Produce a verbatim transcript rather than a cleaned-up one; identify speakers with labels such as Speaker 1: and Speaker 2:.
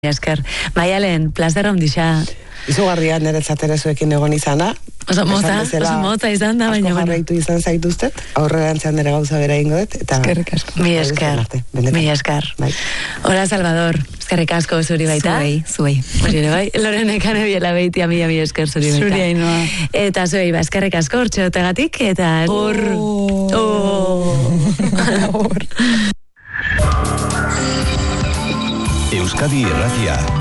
Speaker 1: Esker, Maialen, plazer handixa.
Speaker 2: Izugarria niretzat ere zuekin egon izana.
Speaker 1: Oso motza, oso motza izan da, baina.
Speaker 2: Asko jarraitu izan zaituztet, aurrerantzean ere gauza bera ingo dut, eta...
Speaker 1: Eskerrik asko. Mi esker, mi esker. Hola, Salvador, eskerrik asko zuri baita.
Speaker 3: Zuei, zuei.
Speaker 1: Hori ere bai, Lorenekan ebiela beitia mila mi esker zuri baita.
Speaker 3: Zuri hainoa.
Speaker 1: Eta zuei, ba, eskerrik asko hortxeotegatik, eta... Hor...
Speaker 4: Euskadi Irratia.